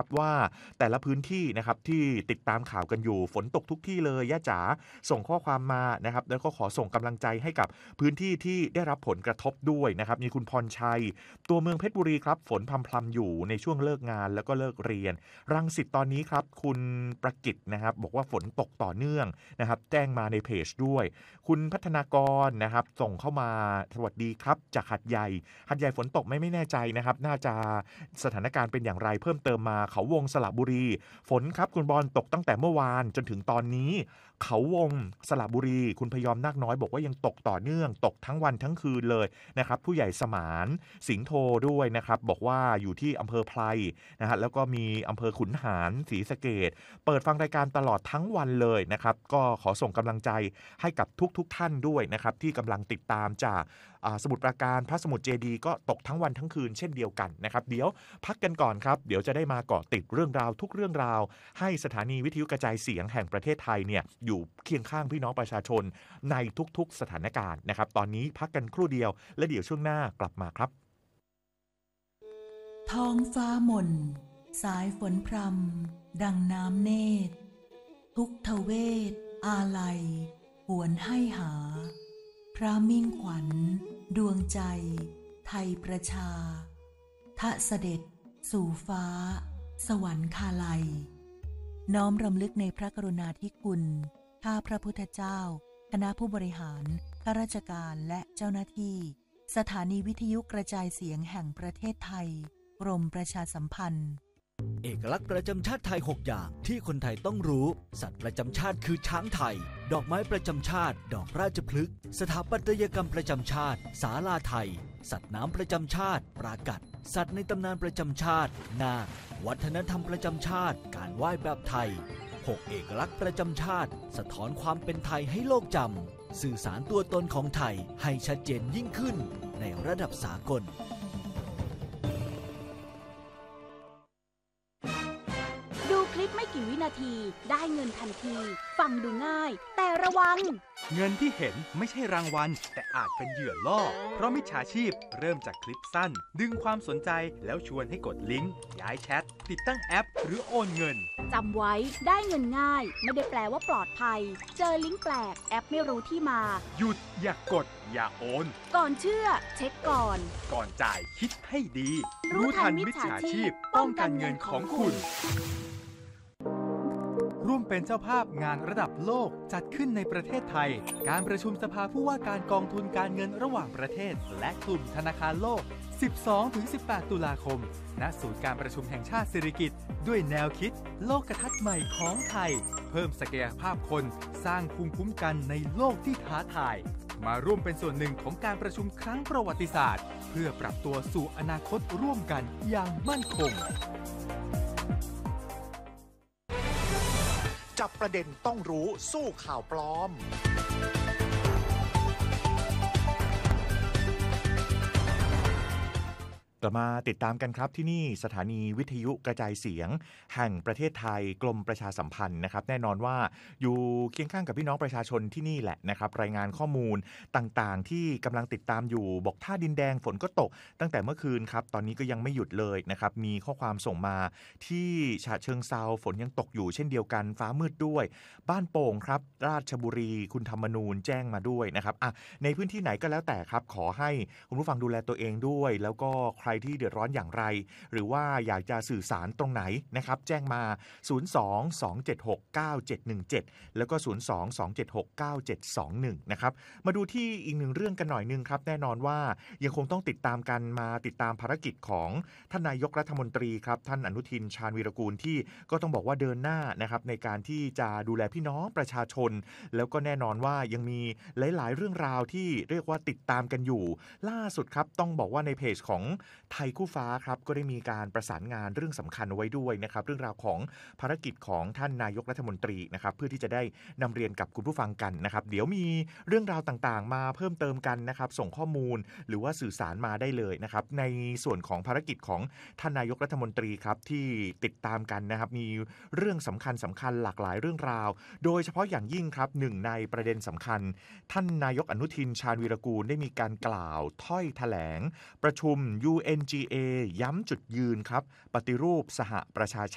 ว่าแต่ละพื้นที่นะครับที่ติดตามข่าวกันอยู่ฝนตกทุกที่เลยย่าจ๋าส่งข้อความมานะครับแล้วก็ขอส่งกำลังใจให้กับพื้นที่ที่ได้รับผลกระทบด้วยนะครับมีคุณพรชัยตัวเมืองเพชรบุรีครับฝนพรำๆอยู่ในช่วงเลิกงานแล้วก็เลิกเรียนรังสิตตอนนี้ครับคุณประกิตนะครับบอกว่าฝนตกต่อเนื่องนะครับแจ้งมาในเพจด้วยคุณพัฒนากรนะครับส่งเข้ามาสวัสดีครับจากหัดใหญ่ฝนตกไม่แน่ใจนะครับน่าจะสถานการณ์เป็นอย่างไรเพิ่มเติมมาเขาวงสระบุรีฝนครับคุณบอลตกตั้งแต่เมื่อวานจนถึงตอนนี้เขาวงสระบุรีคุณพยอมนาคน้อยบอกว่ายังตกต่อเนื่องตกทั้งวันทั้งคืนเลยนะครับผู้ใหญ่สมานสิงห์โทด้วยนะครับบอกว่าอยู่ที่อำเภอไพรนะฮะแล้วก็มีอำเภอขุนหารศรีสะเกษเปิดฟังรายการตลอดทั้งวันเลยนะครับก็ขอส่งกำลังใจให้กับทุกท่านด้วยนะครับที่กำลังติดตามจากสมุทรปราการพระสมุทรเจดีย์ก็ตกทั้งวันทั้งคืนเช่นเดียวกันนะครับเดี๋ยวพักกันก่อนครับเดี๋ยวจะได้มาเกาะติดเรื่องราวทุกเรื่องราวให้สถานีวิทยุกระจายเสียงแห่งประเทศไทยเนี่ยอยู่เคียงข้างพี่น้องประชาชนในทุกๆสถานการณ์นะครับตอนนี้พักกันครู่เดียวและเดี๋ยวช่วงหน้ากลับมาครับท้องฟ้าหม่นสายฝนพรำดังน้ำเนตรทุกทเวทอาลัยหวนให้หาพระมิ่งขวัญดวงใจไทยประชาทะเสด็จสู่ฟ้าสวรรคาลัยน้อมรำลึกในพระกรุณาธิคุณข้าพระพุทธเจ้าคณะผู้บริหารข้าราชการและเจ้าหน้าที่สถานีวิทยุกระจายเสียงแห่งประเทศไทยกรมประชาสัมพันธ์เอกลักษณ์ประจำชาติไทย6อย่างที่คนไทยต้องรู้สัตว์ประจำชาติคือช้างไทยดอกไม้ประจำชาติดอกราชพฤกษ์สถาปัตยกรรมประจำชาติศาลาไทยสัตว์น้ำประจำชาติปรากัดสัตว์ในตำนานประจำชาตินาควัฒนธรรมประจำชาติการไหว้แบบไทย6เอกลักษณ์ประจำชาติสะท้อนความเป็นไทยให้โลกจำสื่อสารตัวตนของไทยให้ชัดเจนยิ่งขึ้นในระดับสากลคลิปไม่กี่วินาทีได้เงินทันทีฟังดูง่ายแต่ระวังเงินที่เห็นไม่ใช่รางวัลแต่อาจเป็นเหยื่อล่อเพราะมิจฉาชีพเริ่มจากคลิปสั้นดึงความสนใจแล้วชวนให้กดลิงก์ย้ายแชทติดตั้งแอปหรือโอนเงินจำไว้ได้เงินง่ายไม่ได้แปลว่าปลอดภัยเจอลิงก์แปลกแอปไม่รู้ที่มาหยุดอย่ากดอย่าโอนก่อนเชื่อเช็คก่อนจ่ายคิดให้ดีรู้ทันมิจฉาชีพป้องกันเงินของคุณร่วมเป็นเจ้าภาพงานระดับโลกจัดขึ้นในประเทศไทยการประชุมสภาผู้ว่าการกองทุนการเงินระหว่างประเทศและกลุ่มธนาคารโลก 12-18 ตุลาคมณศูนย์การประชุมแห่งชาติสิริกิติ์ด้วยแนวคิดโลกทัศน์ใหม่ของไทยเพิ่มศักยภาพคนสร้างภูมิคุ้มกันในโลกที่ท้าทายมาร่วมเป็นส่วนหนึ่งของการประชุมครั้งประวัติศาสตร์เพื่อปรับตัวสู่อนาคตร่วมกันอย่างมั่นคงจับประเด็นต้องรู้สู้ข่าวปลอมกลับมาติดตามกันครับที่นี่สถานีวิทยุกระจายเสียงแห่งประเทศไทยกรมประชาสัมพันธ์นะครับแน่นอนว่าอยู่เคียงข้างกับพี่น้องประชาชนที่นี่แหละนะครับรายงานข้อมูลต่างๆที่กำลังติดตามอยู่บอกท่าดินแดงฝนก็ตกตั้งแต่เมื่อคืนครับตอนนี้ก็ยังไม่หยุดเลยนะครับมีข้อความส่งมาที่ฉะเชิงเทราฝนยังตกอยู่เช่นเดียวกันฟ้ามืดด้วยบ้านโป่งครับราชบุรีคุณธรรมนูญแจ้งมาด้วยนะครับในพื้นที่ไหนก็แล้วแต่ครับขอให้คุณผู้ฟังดูแลตัวเองด้วยแล้วก็ใครที่เดือดร้อนอย่างไรหรือว่าอยากจะสื่อสารตรงไหนนะครับแจ้งมา 02-276-9717 แล้วก็ 02-276-9721 นะครับมาดูที่อีกหนึ่งเรื่องกันหน่อยนึงครับแน่นอนว่ายังคงต้องติดตามกันมาติดตามภารกิจของท่านนายกรัฐมนตรีครับท่านอนุทินชาญวีรกูลที่ก็ต้องบอกว่าเดินหน้านะครับในการที่จะดูแลพี่น้องประชาชนแล้วก็แน่นอนว่ายังมีหลายๆเรื่องราวที่เรียกว่าติดตามกันอยู่ล่าสุดครับต้องบอกว่าในเพจของไทยคู่ฟ้าครับก็ได้มีการประสานงานเรื่องสำคัญเอาไว้ด้วยนะครับเรื่องราวของภารกิจของท่านนายกรัฐมนตรีนะครับเพื่อที่จะได้นำเรียนกับคุณผู้ฟังกันนะครับเดี๋ยวมีเรื่องราวต่างๆมาเพิ่มเติมกันนะครับส่งข้อมูลหรือว่าสื่อสารมาได้เลยนะครับในส่วนของภารกิจของท่านนายกรัฐมนตรีครับที่ติดตามกันนะครับมีเรื่องสำคัญหลากหลายเรื่องราวโดยเฉพาะอย่างยิ่งครับหนึ่งในประเด็นสำคัญท่านนายกอนุทินชาญวีรกูลได้มีการกล่าวถ้อยแถลงประชุม UNGA ย้ำจุดยืนครับปฏิรูปสหประชาช